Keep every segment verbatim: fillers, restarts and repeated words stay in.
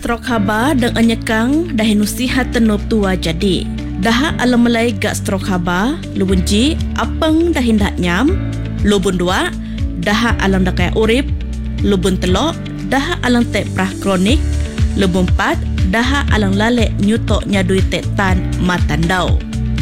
strok haba dan anyakang dahin nusihat tenub tua jadi. Daha alam malay gak strok haba, lubun ji, apang dahin dak nyam, lubun dua, daha alam dak kaya urip, lubun telok, daha alang tek prah kronik, lubun empat, daha alang lalek nyutok nyadui tetan matandau.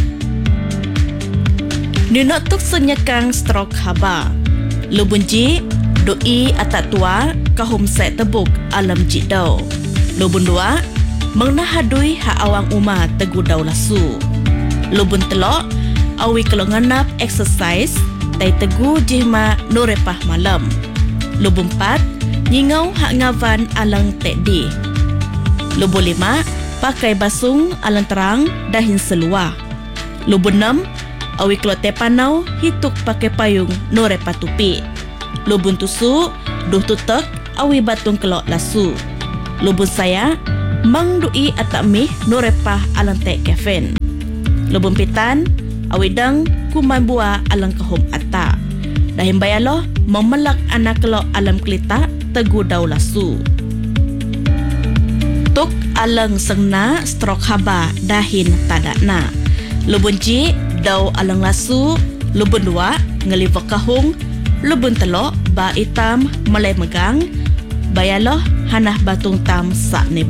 Ninok tuk senyakang strok haba. Lubun ji, doi atak tua, kahum set tebuk alam jidau. Lubun dua, mengnahadui ha awang umah tegu dau lasu. Lubun telok, awi kalau nganap exercise, tai tegu jihma norepah malam. Lubun empat, nyingau hak ngavan alang tekdi. Lubun lima, pakai basung alang terang dahin seluar. Lubun enam, awi kalau tepanau hituk pakai payung norepah tupi. Lubun tusu, duh tutek awi batung kelok lasu. Lubun saya, mang dui atak mih norepah alang tek kefen. Lubun pitan, awi dang kuman buah alang kahum atak. Dahin bayaloh memelak anak kelok alam kelita tegu dau lasu. Tuk alang sengna strok haba dahin tadakna. Lubun ji dau alang lasu, lubun dua ngelivak kahung, lubun telok ba hitam malai megang, bayaloh hanah batung tam sak ni